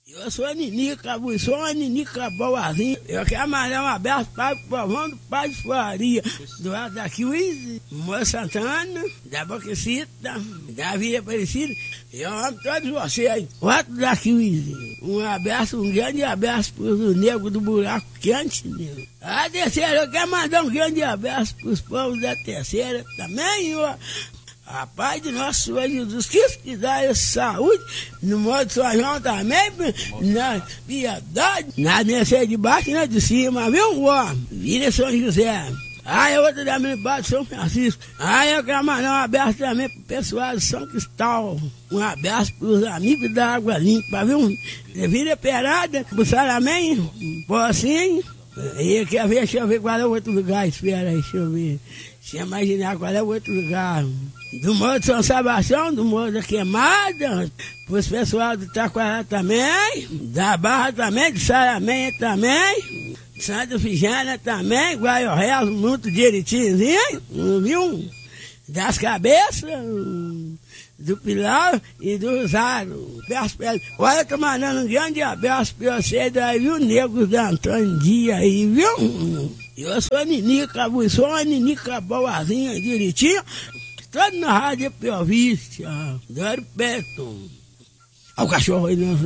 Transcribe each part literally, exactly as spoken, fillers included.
Eu sou a Ninica, sou a Ninica boazinha. Eu quero mandar um abraço para o povão do Pai de Faria, do lado da Quiz, Moça Santana, da Boquecita, da Vila Aparecida. Eu amo todos vocês, outro da Quiz. Um abraço, um grande abraço para os negros do buraco quente. Nego. A terceira, eu quero mandar um grande abraço para os povos da terceira também, ó. A paz de nosso Senhor Jesus Cristo, que dá essa saúde, no modo de São João também, na piedade, na descer de baixo e na de cima, viu, ó? Vira São José. Ah, é outra da minha parte de São Francisco. Ah, eu quero mandar um abraço também pro pessoal de São Cristóvão. Um abraço pros amigos da Água Limpa, viu? Vira Perada, pro Saramém, Pocinho. E quer ver, deixa eu ver qual é o outro lugar, espera aí, deixa eu ver. Deixa eu imaginar qual é o outro lugar. Do Morro de São Sebastião, do Morro da Queimada, pros pessoal do Taquará também, da Barra também, de Saramenha também, Santa Figênia também, Guaiorré, muito direitinho, viu? Das cabeças, do Pilar e do Rosário. Olha, eu tô mandando um grande abraço pra vocês aí, viu, nego da Antônio Dias aí, viu? Eu sou a Ninica, sou a Ninica boazinha, direitinho. Todo na rádio Provista, do perto. Olha o cachorro aí, né?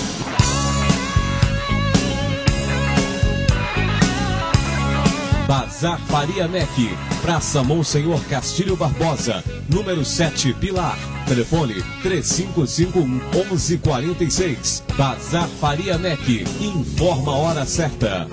Bazar Faria Mec, Praça Monsenhor Castilho Barbosa, número sete, Pilar. Telefone três cinco cinco um, um um quatro seis. Bazar Faria Mec, informa a hora certa.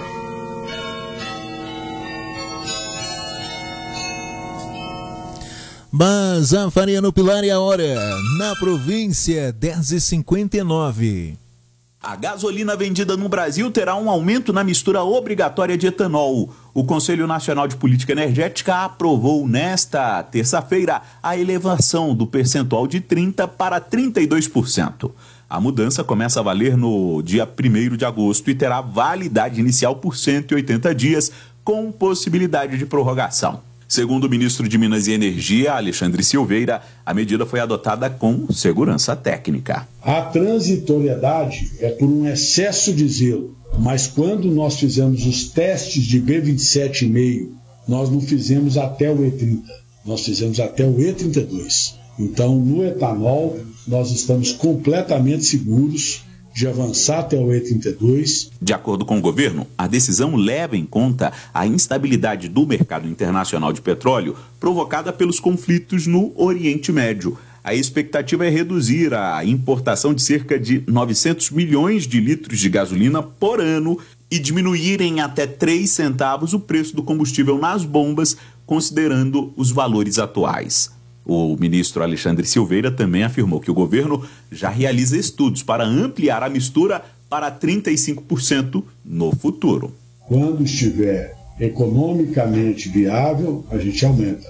Bazar Faria no Pilar e a hora, na província, dez e cinquenta e nove. A gasolina vendida no Brasil terá um aumento na mistura obrigatória de etanol. O Conselho Nacional de Política Energética aprovou nesta terça-feira a elevação do percentual de trinta por cento para trinta e dois por cento. A mudança começa a valer no dia primeiro de agosto e terá validade inicial por cento e oitenta dias, com possibilidade de prorrogação. Segundo o ministro de Minas e Energia, Alexandre Silveira, a medida foi adotada com segurança técnica. A transitoriedade é por um excesso de zelo, mas quando nós fizemos os testes de B vinte e sete vírgula cinco, nós não fizemos até o E trinta, nós fizemos até o E trinta e dois. Então, no etanol, nós estamos completamente seguros de avançar até o E trinta e dois. De acordo com o governo, a decisão leva em conta a instabilidade do mercado internacional de petróleo provocada pelos conflitos no Oriente Médio. A expectativa é reduzir a importação de cerca de novecentos milhões de litros de gasolina por ano e diminuir em até três centavos o preço do combustível nas bombas, considerando os valores atuais. O ministro Alexandre Silveira também afirmou que o governo já realiza estudos para ampliar a mistura para trinta e cinco por cento no futuro. Quando estiver economicamente viável, a gente aumenta.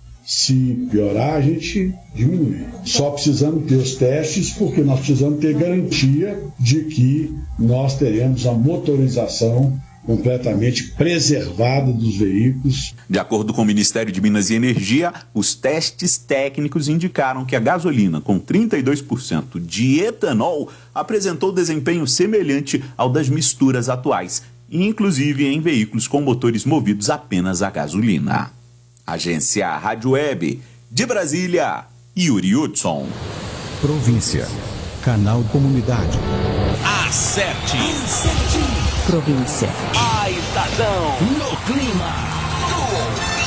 Se piorar, a gente diminui. Só precisamos ter os testes, porque nós precisamos ter garantia de que nós teremos a motorização completamente preservada dos veículos. De acordo com o Ministério de Minas e Energia, os testes técnicos indicaram que a gasolina com trinta e dois por cento de etanol apresentou desempenho semelhante ao das misturas atuais, inclusive em veículos com motores movidos apenas a gasolina. Agência Rádio Web, de Brasília, Yuri Hudson. Província, Canal Comunidade. Acerte. Província. A estação no clima.